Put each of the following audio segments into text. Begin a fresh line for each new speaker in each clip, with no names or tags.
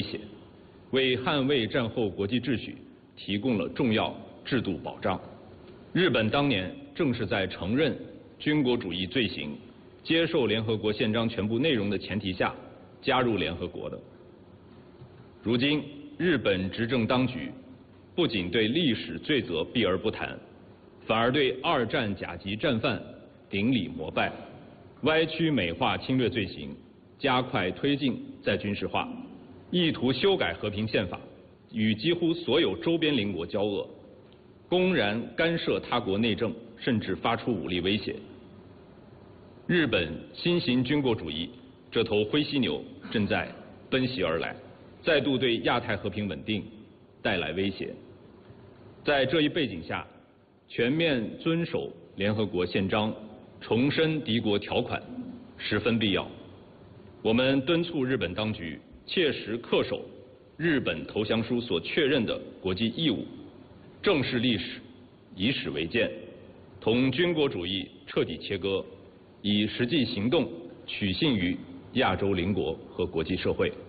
威胁，为捍卫战后国际秩序提供了重要制度保障。日本当年正是在承认军国主义罪行、接受联合国宪章全部内容的前提下加入联合国的。如今，日本执政当局不仅对历史罪责避而不谈，反而对二战甲级战犯顶礼膜拜，歪曲美化侵略罪行，加快推进再军事化，意图修改和平宪法，与几乎所有周边邻国交恶，公然干涉他国内政，甚至发出武力威胁。日本新型军国主义这头灰犀牛正在奔袭而来，再度对亚太和平稳定带来威胁。在这一背景下，全面遵守联合国宪章，重申敌国条款十分必要。我们敦促日本当局切实恪守日本投降书所确认的国际义务，正视历史，以史为鉴，同军国主义彻底切割，以实际行动取信于亚洲邻国和国际社会。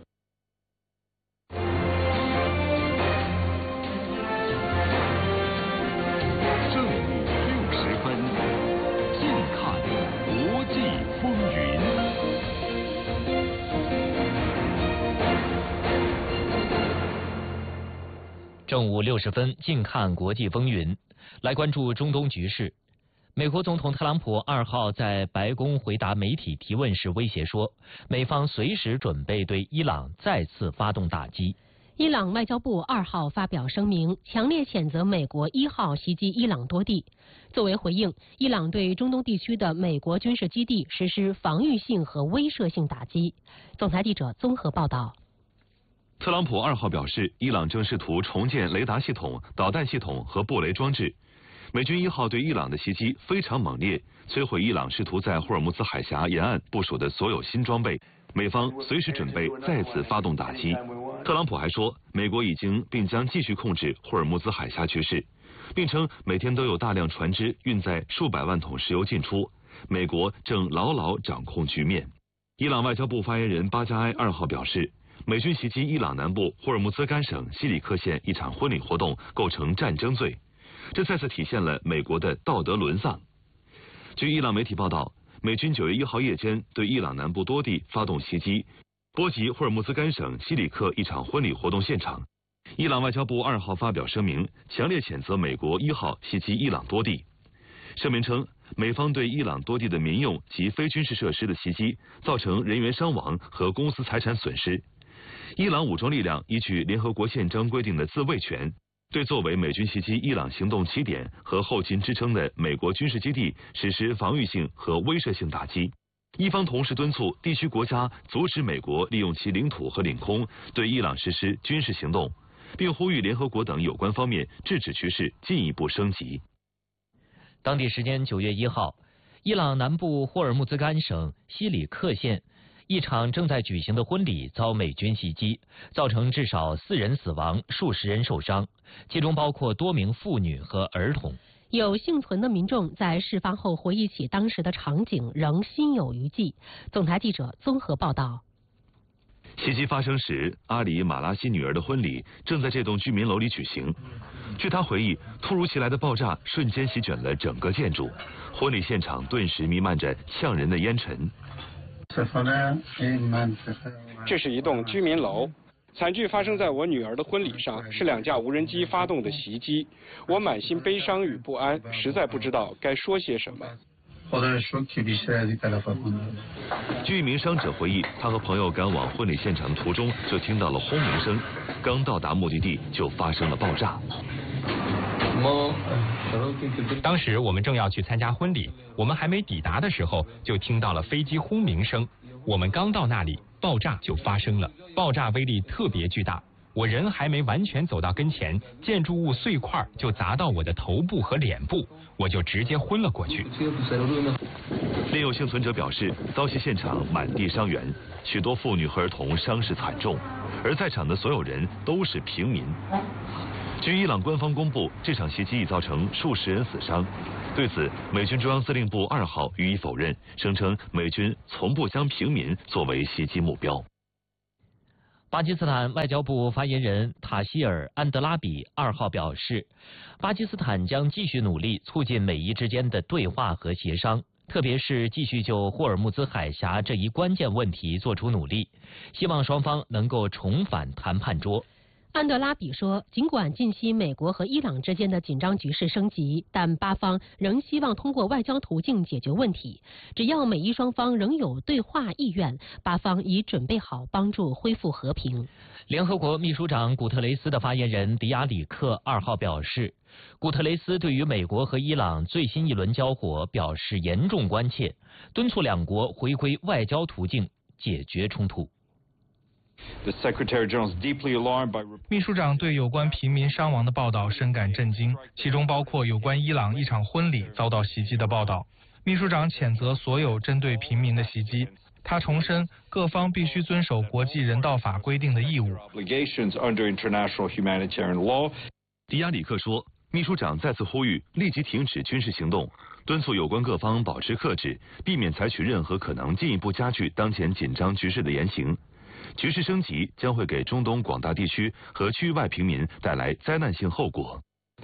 正午60分，近看国际风云。
正午60分，近看国际风云。来关注中东局势。美国总统特朗普2号在白宫回答媒体提问时威胁说，美方随时准备对伊朗再次发动打击。
伊朗外交部2号发表声明，强烈谴责美国1号袭击伊朗多地。作为回应，伊朗对中东地区的美国军事基地实施防御性和威慑性打击。总台记者综合报道。
特朗普2号表示，伊朗正试图重建雷达系统、导弹系统和布雷装置。美军1号对伊朗的袭击非常猛烈，摧毁伊朗试图在霍尔木兹海峡沿岸部署的所有新装备，美方随时准备再次发动打击。特朗普还说，美国已经并将继续控制霍尔木兹海峡局势，并称每天都有大量船只运载数百万桶石油进出，美国正牢牢掌控局面。伊朗外交部发言人巴加埃2号表示，美军袭击伊朗南部霍尔木兹干省西里克县一场婚礼活动构成战争罪，这再次体现了美国的道德沦丧。据伊朗媒体报道，美军9月1号夜间对伊朗南部多地发动袭击，波及霍尔木兹干省西里克一场婚礼活动现场。伊朗外交部2号发表声明，强烈谴责美国1号袭击伊朗多地。声明称，美方对伊朗多地的民用及非军事设施的袭击，造成人员伤亡和公司财产损失。伊朗武装力量依据联合国宪章规定的自卫权，对作为美军袭击伊朗行动起点和后勤支撑的美国军事基地实施防御性和威慑性打击。伊方同时敦促地区国家阻止美国利用其领土和领空对伊朗实施军事行动，并呼吁联合国等有关方面制止局势进一步升级。
当地时间9月1号，伊朗南部霍尔木兹干省西里克县一场正在举行的婚礼遭美军袭击，造成至少4人死亡，数十人受伤，其中包括多名妇女和儿童。
有幸存的民众在事发后回忆起当时的场景，仍心有余悸。总台记者综合报道。
袭击发生时，阿里马拉西女儿的婚礼正在这栋居民楼里举行。据他回忆，突如其来的爆炸瞬间席卷了整个建筑，婚礼现场顿时弥漫着呛人的烟尘。
这是一栋居民楼，惨剧发生在我女儿的婚礼上，是2架无人机发动的袭击。我满心悲伤与不安，实在不知道该说些什么。
据一名伤者回忆，他和朋友赶往婚礼现场的途中就听到了轰鸣声，刚到达目的地就发生了爆炸。
当时我们正要去参加婚礼，我们还没抵达的时候就听到了飞机轰鸣声，我们刚到那里，爆炸就发生了，爆炸威力特别巨大，我人还没完全走到跟前，建筑物碎块就砸到我的头部和脸部，我就直接昏了过去。
另有幸存者表示，遭袭现场满地伤员，许多妇女和儿童伤势惨重，而在场的所有人都是平民。据伊朗官方公布，这场袭击已造成数十人死伤。对此，美军中央司令部2号予以否认，声称美军从不将平民作为袭击目标。
巴基斯坦外交部发言人塔希尔·安德拉比2号表示，巴基斯坦将继续努力促进美伊之间的对话和协商，特别是继续就霍尔木兹海峡这一关键问题做出努力，希望双方能够重返谈判桌。
安德拉比说，尽管近期美国和伊朗之间的紧张局势升级，但巴方仍希望通过外交途径解决问题。只要美伊双方仍有对话意愿，巴方已准备好帮助恢复和平。
联合国秘书长古特雷斯的发言人迪亚里克2号表示，古特雷斯对于美国和伊朗最新一轮交火表示严重关切，敦促两国回归外交途径解决冲突。
秘书长对有关平民伤亡的报道深感震惊，其中包括有关伊朗一场婚礼遭到袭击的报道。秘书长谴责所有针对平民的袭击，他重申各方必须遵守国际人道法规定的义务。
迪亚里克说，秘书长再次呼吁立即停止军事行动，敦促有关各方保持克制，避免采取任何可能进一步加剧当前紧张局势的言行。局势升级将会给中东广大地区和区域外平民带来灾难性后果。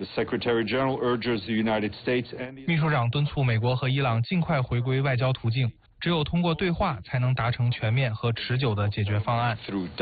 秘书长敦促美国和伊朗尽快回归外交途径，只有通过对话才能达成全面和持久的解决方案。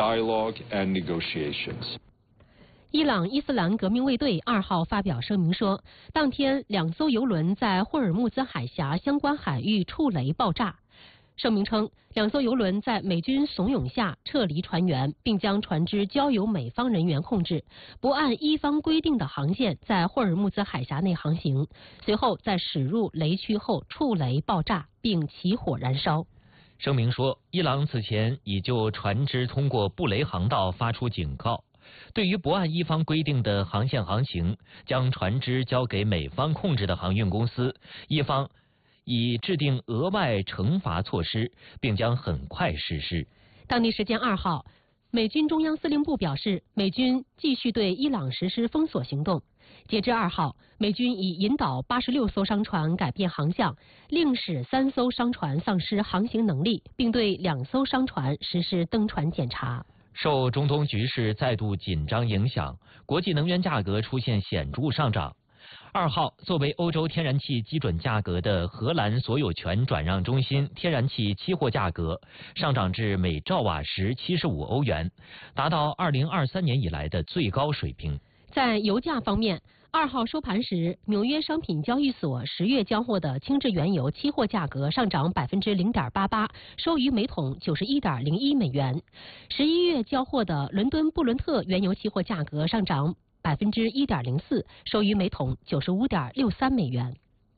伊朗伊斯兰革命卫队2号发表声明说，当天2艘油轮在霍尔木兹海峡相关海域触雷爆炸。声明称，2艘油轮在美军怂恿下撤离船员，并将船只交由美方人员控制，不按伊方规定的航线在霍尔木兹海峡内航行。随后在驶入雷区后触雷爆炸，并起火燃烧。
声明说，伊朗此前已就船只通过布雷航道发出警告，对于不按伊方规定的航线航行，将船只交给美方控制的航运公司，伊方已制定额外惩罚措施，并将很快实施。
当地时间2号，美军中央司令部表示，美军继续对伊朗实施封锁行动。截至2号，美军已引导86艘商船改变航向，另使3艘商船丧失航行能力，并对2艘商船实施登船检查。
受中东局势再度紧张影响，国际能源价格出现显著上涨。2号，作为欧洲天然气基准价格的荷兰所有权转让中心天然气期货价格上涨至每兆瓦时75欧元，达到2023年以来的最高水平。
在油价方面，2号收盘时，纽约商品交易所10月交货的轻质原油期货价格上涨 0.88%， 收于每桶 91.01 美元。11月交货的伦敦布伦特原油期货价格上涨1.04%， 收于每桶 95.63 美元。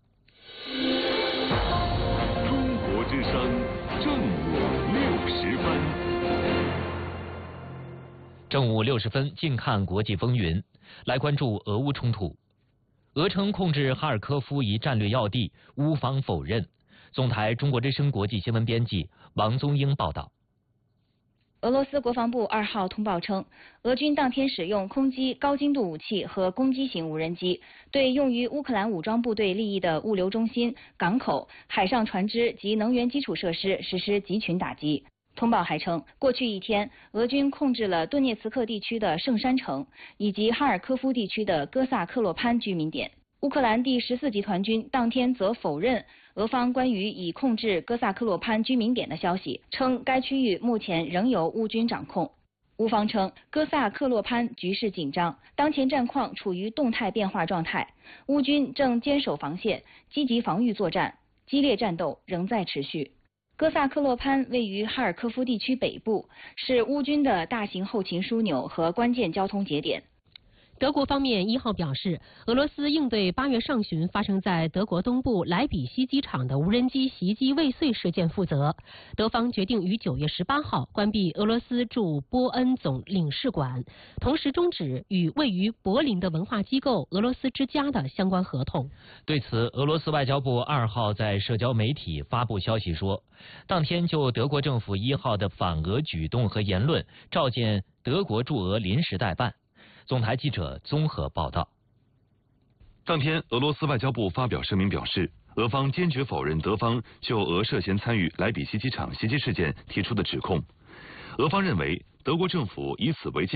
中国之声正午60分。
正午60分，近看国际风云，来关注俄乌冲突。俄称控制哈尔科夫一战略要地，乌方否认。总台中国之声国际新闻编辑王宗英报道。
俄罗斯国防部2号通报称，俄军当天使用空击高精度武器和攻击型无人机，对用于乌克兰武装部队利益的物流中心、港口、海上船只及能源基础设施实施集群打击。通报还称，过去1天，俄军控制了顿涅茨克地区的圣山城以及哈尔科夫地区的哥萨克洛潘居民点。乌克兰第14集团军当天则否认俄方关于已控制哥萨克洛潘居民点的消息，称该区域目前仍由乌军掌控。乌方称，哥萨克洛潘局势紧张，当前战况处于动态变化状态，乌军正坚守防线，积极防御作战，激烈战斗仍在持续。哥萨克洛潘位于哈尔科夫地区北部，是乌军的大型后勤枢纽和关键交通节点。
德国方面1号表示，俄罗斯应对8月上旬发生在德国东部莱比锡机场的无人机袭击未遂事件负责。德方决定于9月18号关闭俄罗斯驻波恩总领事馆，同时终止与位于柏林的文化机构俄罗斯之家的相关合同。
对此，俄罗斯外交部2号在社交媒体发布消息说，当天就德国政府1号的反俄举动和言论召见德国驻俄临时代办。总台记者综合报道。
当天，俄罗斯外交部发表声明表示，俄方坚决否认德方就俄涉嫌参与莱比锡机场袭击事件提出的指控。俄方认为， 德国政府以此为戒